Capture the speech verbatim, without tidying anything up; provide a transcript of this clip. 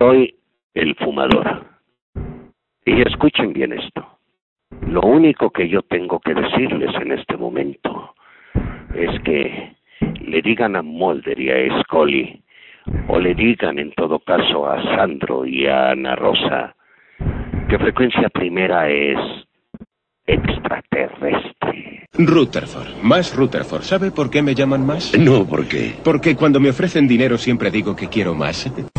soy el fumador. Y escuchen bien esto. Lo único que yo tengo que decirles en este momento es que le digan a Mulder y a Scully, o le digan en todo caso a Sandro y a Ana Rosa, que frecuencia primera es extraterrestre. Rutherford, más Rutherford. ¿Sabe por qué me llaman más? No, ¿por qué? Porque cuando me ofrecen dinero siempre digo que quiero más.